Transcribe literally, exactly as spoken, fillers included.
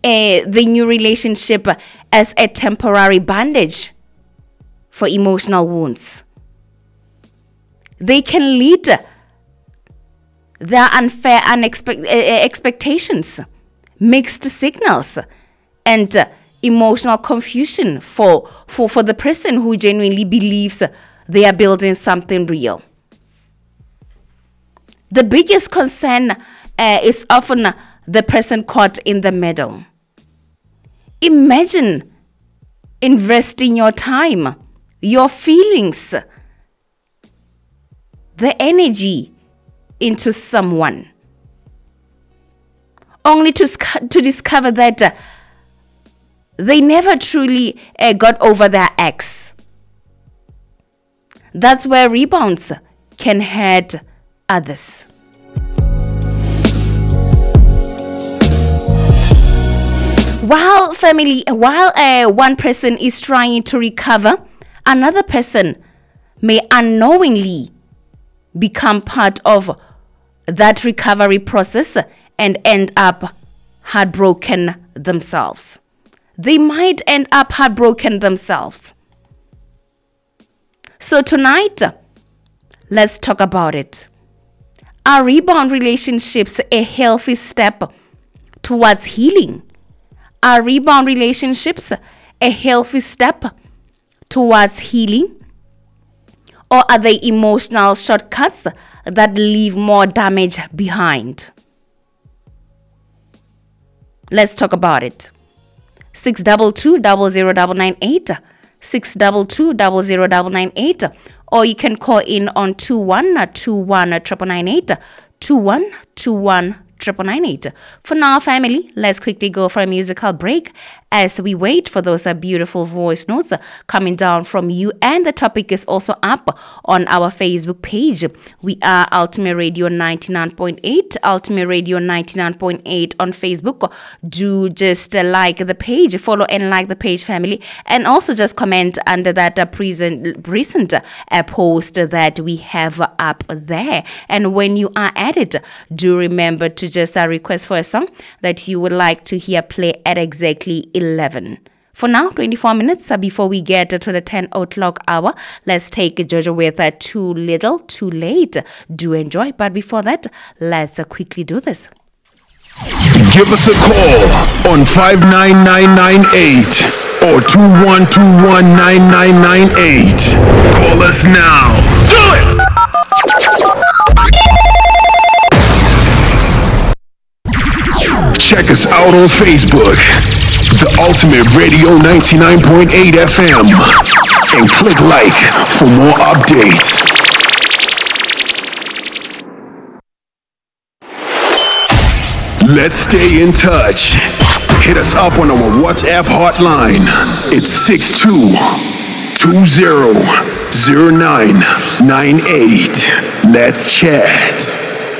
the new relationship as a temporary bandage for emotional wounds. They can lead their unfair unexpect- uh, expectations, mixed signals, and uh, emotional confusion for, for, for the person who genuinely believes they are building something real. The biggest concern uh, is often the person caught in the middle. Imagine investing your time, your feelings, the energy into someone, only to, to discover that uh, they never truly uh, got over their ex. That's where rebounds can hurt others. While family, while uh, one person is trying to recover, another person may unknowingly become part of that recovery process and end up heartbroken themselves. They might end up heartbroken themselves. So tonight, let's talk about it. Are rebound relationships a healthy step towards healing? Are rebound relationships a healthy step towards healing? Or are they emotional shortcuts that leave more damage behind? Let's talk about it. six two two, zero zero nine nine eight, six two two, zero zero nine nine eight, or you can call in on two one two one nine nine eight, two one two one triple nine eight. For now, family, let's quickly go for a musical break as we wait for those uh, beautiful voice notes uh, coming down from you. And the topic is also up on our Facebook page. We are Ultimate Radio ninety-nine point eight, Ultimate Radio ninety-nine point eight on Facebook. Do just uh, like the page, follow and like the page, family, and also just comment under that uh, present, recent uh, post that we have uh, up there. And when you are at it, do remember to just a request for a song that you would like to hear play at exactly eleven. For now, twenty-four minutes uh, before we get to the ten o'clock hour, let's take Jojo with uh, Too Little, Too Late. Do enjoy, but before that, let's uh, quickly do this. Give us a call on five nine nine nine eight or two one two one nine nine nine eight. Call us now. Do it! Check us out on Facebook, The Ultimate Radio ninety-nine point eight F M, and click like for more updates. Let's stay in touch. Hit us up on our WhatsApp hotline. It's six two two zero zero nine nine eight. Let's chat.